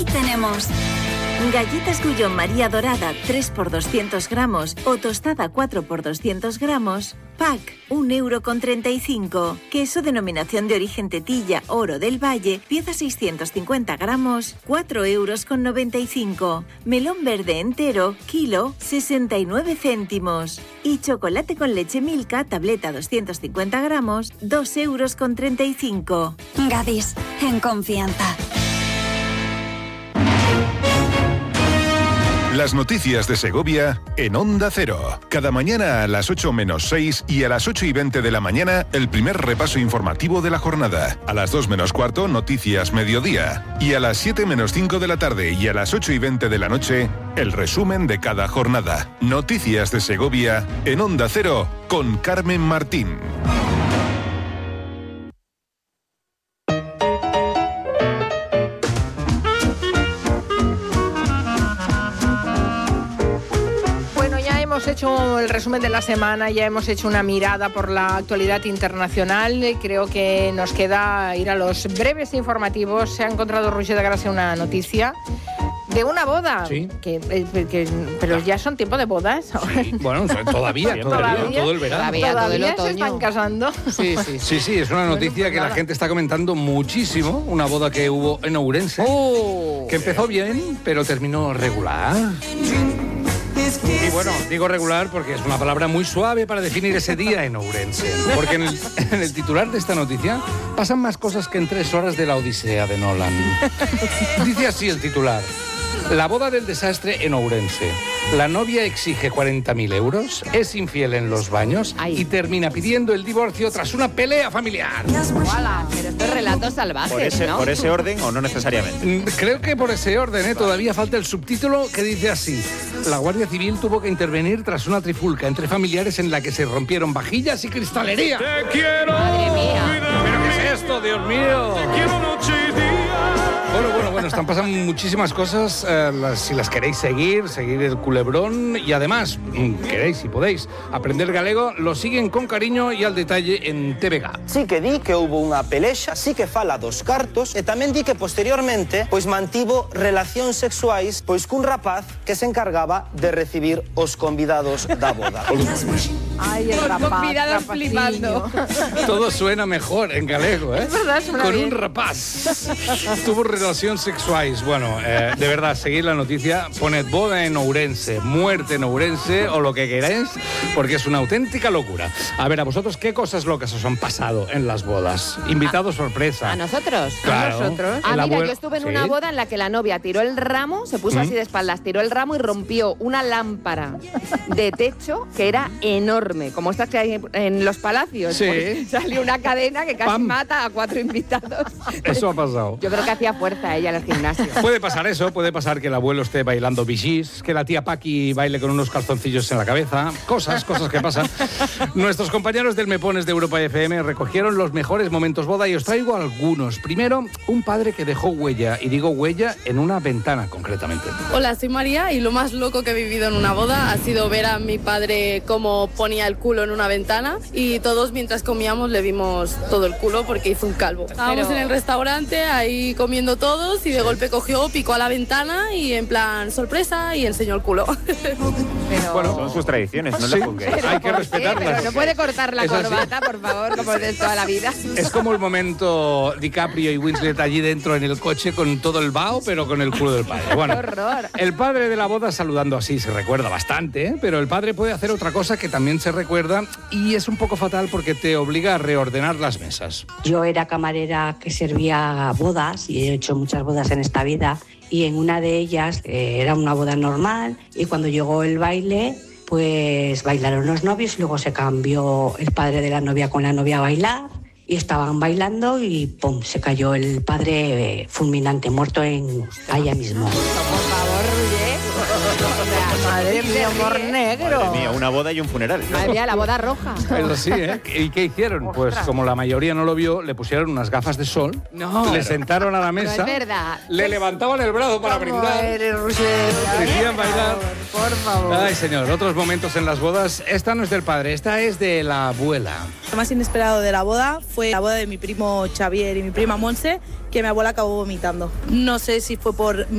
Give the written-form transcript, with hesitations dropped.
tenemos galletas Gullón María Dorada 3 por 200 gramos o tostada 4 por 200 gramos, pack 1,35 €. Queso denominación de origen Tetilla Oro del Valle, pieza 650 gramos, 4,95 €. Melón verde entero, kilo, 69 céntimos. Y chocolate con leche Milka, tableta 250 gramos, 2,35 €. Gadis, en confianza. Las noticias de Segovia en Onda Cero. Cada mañana a las 8 menos 6 y a las 8:20 de la mañana, el primer repaso informativo de la jornada. A las 2 menos cuarto, Noticias Mediodía. Y a las 7 menos 5 de la tarde y a las 8:20 de la noche, el resumen de cada jornada. Noticias de Segovia en Onda Cero con Carmen Martín. Hemos hecho el resumen de la semana, ya hemos hecho una mirada por la actualidad internacional. Creo que nos queda ir a los breves informativos. Se ha encontrado Roger de Gracia una noticia de una boda. Sí. Pero ya son tiempo de bodas. Sí. Bueno, todavía, todo el verano. Todavía se están casando. Sí, es una noticia que la gente está comentando muchísimo. Una boda que hubo en Ourense, que empezó bien, pero terminó regular. Y bueno, digo regular porque es una palabra muy suave para definir ese día en Ourense. Porque en el titular de esta noticia pasan más cosas que en 3 horas de la Odisea de Nolan. Dice así el titular: la boda del desastre en Ourense. La novia exige 40.000 €, es infiel en los baños y termina pidiendo el divorcio tras una pelea familiar. ¡Hala! Pero esto es relatos salvajes, ¿no? ¿Por ese orden o no necesariamente? Creo que por ese orden, Todavía falta el subtítulo que dice así: la Guardia Civil tuvo que intervenir tras una trifulca entre familiares en la que se rompieron vajillas y cristalería. ¡Te quiero! ¡Madre mía! ¿Pero qué es esto, Dios mío? ¡Te quiero noche y día! Bueno, están pasando muchísimas cosas. Si las queréis seguir el culebrón y además queréis, si podéis, aprender galego, lo siguen con cariño y al detalle en TVG. Sí que di que hubo unha pelexa, sí que fala dos cartos e tamén di que posteriormente mantivo relacións sexuais cun rapaz que se encargaba de recibir os convidados da boda. Ay, el rapaz. Convidados flipando. Todo suena mejor en galego, ¿eh? Es verdad, suena con bien. Un rapaz. Tuvo relacións sexuais. Bueno, de verdad, seguid la noticia. Poned boda en Ourense, muerte en Ourense o lo que queráis, porque es una auténtica locura. A ver, ¿a vosotros qué cosas locas os han pasado en las bodas? Invitado sorpresa. ¿A nosotros? Claro. ¿A nosotros? Mira, yo estuve en una boda en la que la novia tiró el ramo, se puso así de espaldas, tiró el ramo y rompió una lámpara de techo que era enorme, como estas que hay en los palacios. Sí. Pues salió una cadena que casi mata a 4 invitados. Eso ha pasado. Yo creo que hacía fuerza ella en el gimnasio. Puede pasar eso, puede pasar que el abuelo esté bailando bichís, que la tía Paqui baile con unos calzoncillos en la cabeza. Cosas que pasan. Nuestros compañeros del Me Pones de Europa FM recogieron los mejores momentos boda y os traigo algunos. Primero, un padre que dejó huella, y digo huella en una ventana concretamente. Hola, soy María y lo más loco que he vivido en una boda ha sido ver a mi padre cómo ponía el culo en una ventana y todos mientras comíamos le vimos todo el culo porque hizo un calvo. Estábamos en el restaurante ahí comiendo todos y de golpe cogió, picó a la ventana y en plan sorpresa y enseñó el culo. Bueno, son sus tradiciones, no le juzguéis. Hay que respetarlas. Pero no puede cortar la corbata, por favor, como de toda la vida. Es como el momento DiCaprio y Winslet allí dentro en el coche con todo el vaho, pero con el culo del padre. Bueno, ¡qué horror! El padre de la boda saludando así se recuerda bastante, pero el padre puede hacer otra cosa que también se recuerda y es un poco fatal porque te obliga a reordenar las mesas. Yo era camarera que servía bodas y he hecho muchas bodas en esta vida y en una de ellas era una boda normal y cuando llegó el baile pues bailaron los novios y luego se cambió el padre de la novia con la novia a bailar y estaban bailando y ¡pum! Se cayó el padre fulminante, muerto allá mismo. Por favor, Roger. Madre mía, humor negro. Madre mía, una boda y un funeral. Madre mía, la boda roja. Eso sí, ¿eh? ¿Y qué hicieron? Pues como la mayoría no lo vio, le pusieron unas gafas de sol, le sentaron a la mesa, No es verdad. le levantaban el brazo para brindar, decían bailar. Por favor. Ay, señor, otros momentos en las bodas. Esta no es del padre, esta es de la abuela. Lo más inesperado de la boda fue la boda de mi primo Xavier y mi prima Monse, que mi abuela acabó vomitando. No sé si fue por